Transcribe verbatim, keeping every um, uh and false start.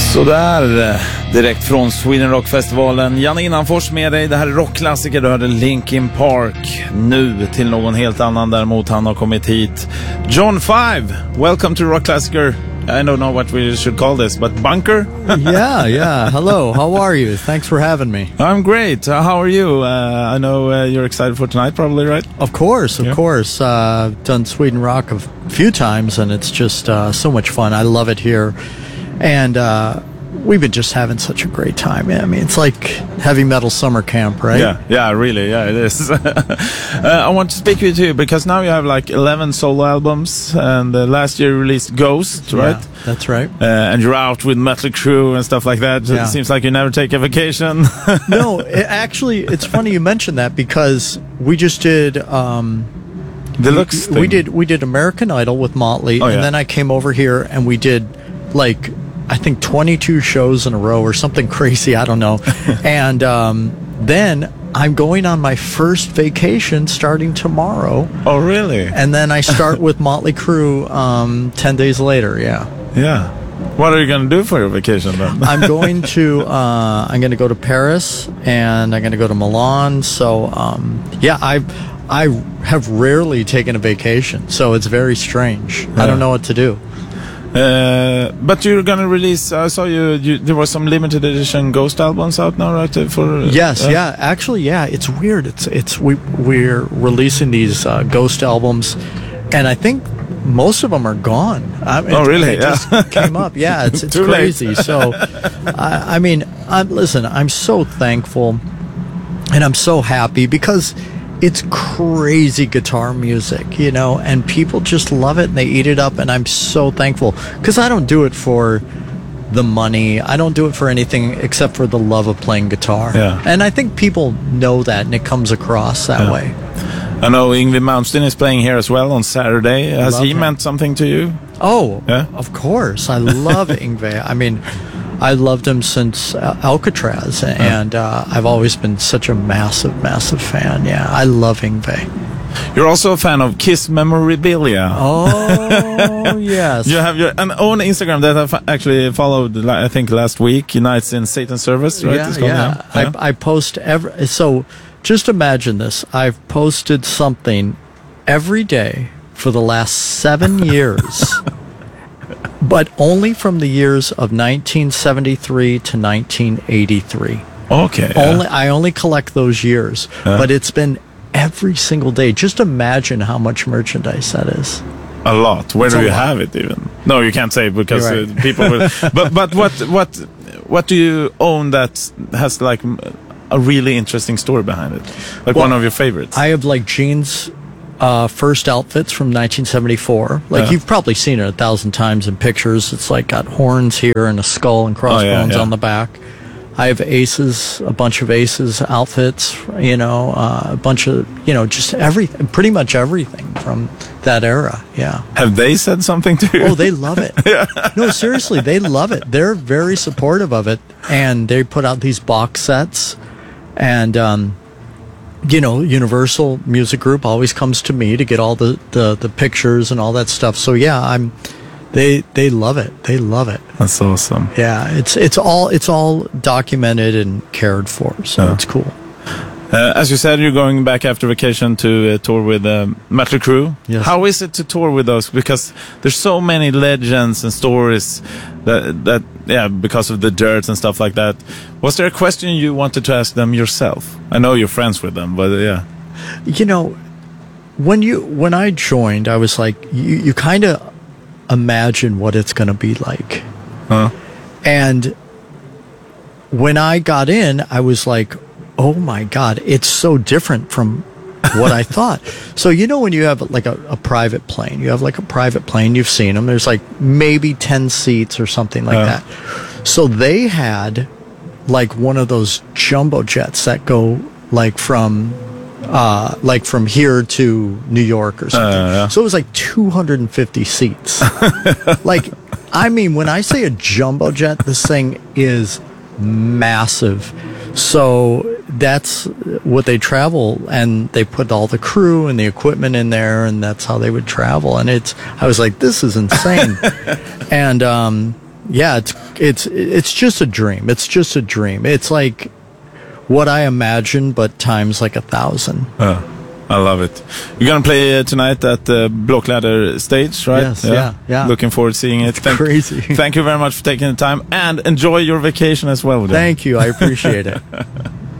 Sådär, direkt från Sweden Rock-festivalen. Janne Innanfors med dig. Det här är rockklassiker. Du hörde Linkin Park. Nu till någon helt annan däremot. Han har kommit hit. John Five, welcome to Rockklassiker. I don't know what we should call this, but Bunker? yeah, yeah. Hello, how are you? Thanks for having me. I'm great. Uh, how are you? Uh, I know uh, you're excited for tonight, probably, right? Of course, of yeah. course. Uh, I've done Sweden Rock a few times, and it's just uh, so much fun. I love it here. And uh, we've been just having such a great time. I mean, it's like heavy metal summer camp, right? Yeah, yeah, really, yeah, it is. uh, I want to speak with you because now you have like eleven solo albums, and uh, last year you released Ghost, right? Yeah, that's right. Uh, and you're out with Mötley Crüe and stuff like that. Yeah. It seems like you never take a vacation. No, it, actually, it's funny you mentioned that because we just did... Um, Deluxe we, thing. we did we did American Idol with Motley, oh, and yeah. then I came over here and we did like I think twenty-two shows in a row or something crazy. I don't know. and um, then I'm going on my first vacation starting tomorrow. Oh, really? And then I start with Mötley Crüe um, ten days later. Yeah. Yeah. What are you going to do for your vacation then? I'm going to uh, I'm going to go to Paris and I'm going to go to Milan. So um, yeah, I I have rarely taken a vacation, so it's very strange. Yeah. I don't know what to do. Uh, but you're gonna release. I saw you, you. There was some limited edition Ghost albums out now, right? For uh, yes, uh, yeah. Actually, yeah. It's weird. It's it's we we're releasing these uh, Ghost albums, and I think most of them are gone. I mean, oh, really? It yeah. just came up. Yeah, it's it's Too crazy. late. So, I, I mean, I'm, listen. I'm so thankful, and I'm so happy because it's crazy guitar music, you know, and people just love it and they eat it up, and I'm so thankful because I don't do it for the money. I don't do it for anything except for the love of playing guitar. Yeah. And I think people know that, and it comes across that yeah. way. I know Yngwie Malmsteen is playing here as well on Saturday. Has love he him. meant something to you? Oh, yeah? Of course. I love Yngwie. I mean, I loved him since uh, Alcatraz, and uh, I've always been such a massive, massive fan. Yeah, I love Yngwie. You're also a fan of Kiss memorabilia. Oh, yes. You have your an own Instagram that I've actually followed, I think, last week, Unites in Satan's Service, right? Yeah, yeah. yeah. I, I post every... So, just imagine this. I've posted something every day for the last seven years... but only from the years of nineteen seventy-three to nineteen eighty-three. Okay. Only yeah. I only collect those years, uh. but it's been every single day. Just imagine how much merchandise that is. A lot. Where it's do you lot. have it even? No, you can't say because right. uh, people will. But but what what what do you own that has like a really interesting story behind it? Like well, one of your favorites? I have like Gene's Uh, first outfits from nineteen seventy-four. Like yeah. you've probably seen it a thousand times in pictures. It's like got horns here and a skull and crossbones oh, yeah, yeah. on the back. I have Aces, a bunch of Aces outfits, you know, uh, a bunch of, you know, just everything, pretty much everything from that era. Yeah. Have they said something to you? Oh, they love it. yeah. No, seriously, they love it. They're very supportive of it. And they put out these box sets, and, um, you know, Universal Music Group always comes to me to get all the, the, the pictures and all that stuff. So yeah, I'm they they love it. They love it. That's awesome. Yeah, it's it's all it's all documented and cared for. So yeah. It's cool. Uh, as you said, you're going back after vacation to uh, tour with um, Mötley Crüe. Yes. How is it to tour with those? Because there's so many legends and stories that that yeah, because of the dirt and stuff like that. Was there a question you wanted to ask them yourself? I know you're friends with them, but uh, yeah. You know, when you when I joined, I was like, you you kind of imagine what it's going to be like, huh? And when I got in, I was like, oh my God, it's so different from what I thought. So, you know, when you have like a, a private plane, you have like a private plane, you've seen them, there's like maybe ten seats or something like uh. that. So they had like one of those jumbo jets that go like from, uh, like from here to New York or something. Uh, yeah. So it was like two hundred fifty seats. Like, I mean, when I say a jumbo jet, this thing is massive. So that's what they travel, and they put all the crew and the equipment in there, and that's how they would travel. And it's, I was like, this is insane. And um, yeah, it's it's it's just a dream. It's just a dream. It's like what I imagined, but times like a thousand. Uh, I love it. You're gonna play uh, tonight at the Blockladder stage, right? Yes, yeah, yeah. Looking forward to seeing it. It's thank, crazy. Thank you very much for taking the time, and enjoy your vacation as well. Thank you. I appreciate it.